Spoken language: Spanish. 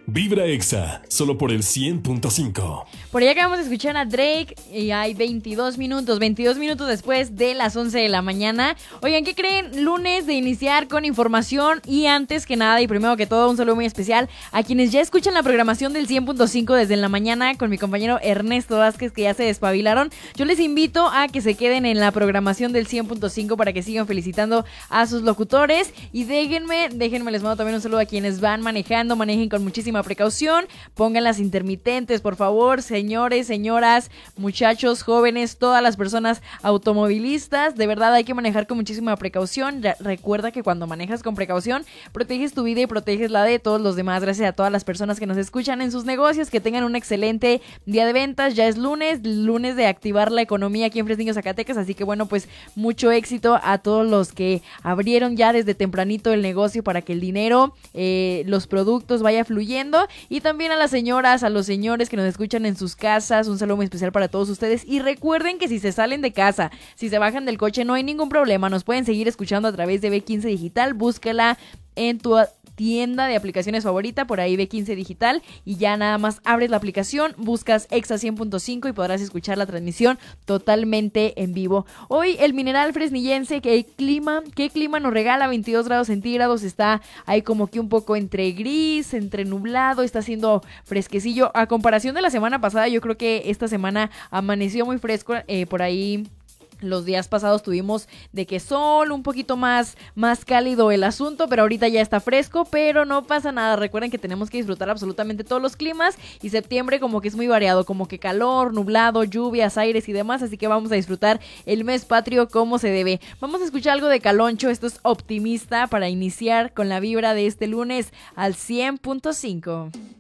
Vibra Exa, solo por el 100.5. Por allá acabamos de escuchar a Drake y hay 22 minutos después de las 11 de la mañana. Oigan, ¿qué creen? Lunes de iniciar con información y antes que nada y primero que todo un saludo muy especial a quienes ya escuchan la programación del 100.5 desde la mañana con mi compañero Ernesto Vázquez, que ya se despabilaron. Yo les invito a que se queden en la programación del 100.5 para que sigan felicitando a sus locutores y déjenme, les mando también un saludo a quienes van manejando, manejen con muchísima precaución, pongan las intermitentes, por favor, señores, señoras, muchachos, jóvenes, todas las personas automovilistas, de verdad hay que manejar con muchísima precaución. Recuerda que cuando manejas con precaución, proteges tu vida y proteges la de todos los demás. Gracias a todas las personas que nos escuchan en sus negocios, que tengan un excelente día de ventas. Ya es lunes de activar la economía aquí en Fresnillo, Zacatecas, así que bueno, pues mucho éxito a todos los que abrieron ya desde tempranito el negocio para que el dinero, los productos vaya fluyendo, y también a las señoras, a los señores que nos escuchan en sus casas, un saludo muy especial para todos ustedes. Y recuerden que si se salen de casa, si se bajan del coche, no hay ningún problema, nos pueden seguir escuchando a través de B15 Digital, búscala en tu tienda de aplicaciones favorita, por ahí B15 Digital, y ya nada más abres la aplicación, buscas Exa 100.5 y podrás escuchar la transmisión totalmente en vivo. Hoy el mineral fresnillense, ¿qué clima nos regala? 22 grados centígrados, está ahí como que un poco entre gris, entre nublado, está haciendo fresquecillo. A comparación de la semana pasada, yo creo que esta semana amaneció muy fresco, por ahí. Los días pasados tuvimos de que sol, un poquito más cálido el asunto, pero ahorita ya está fresco, pero no pasa nada. Recuerden que tenemos que disfrutar absolutamente todos los climas y septiembre como que es muy variado, como que calor, nublado, lluvias, aires y demás, así que vamos a disfrutar el mes patrio como se debe. Vamos a escuchar algo de Caloncho, esto es Optimista para iniciar con la vibra de este lunes al 100.5.